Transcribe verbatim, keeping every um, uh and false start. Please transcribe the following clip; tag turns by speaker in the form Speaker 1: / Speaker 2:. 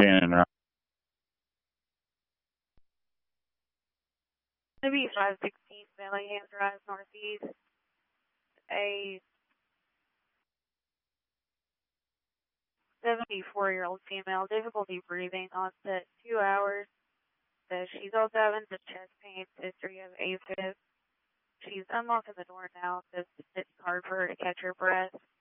Speaker 1: in and around.
Speaker 2: Maybe five sixteen Bellingham Drive Northeast. A seventy-four-year-old female, difficulty breathing, onset two hours. Says she's also having the chest pain, history of AFib. She's unlocking the door now. Says it's hard for her to catch her breath.